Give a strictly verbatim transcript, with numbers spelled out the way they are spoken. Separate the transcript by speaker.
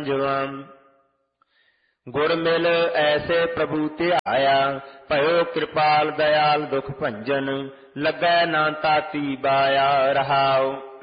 Speaker 1: ਪੰਜਵਾਂ। ਗੁਰ ਮਿਲ ਐਸੇ ਪ੍ਰਭੂ ਧਿਆਇਆ, ਭਇਓ ਕਿਰਪਾਲ ਦਇਆਲ ਦੁਖ ਭੰਜਨ, ਲੱਗੈ ਨਾ ਤਾਤੀ ਬਾਇਆ ਰਹਾਉ।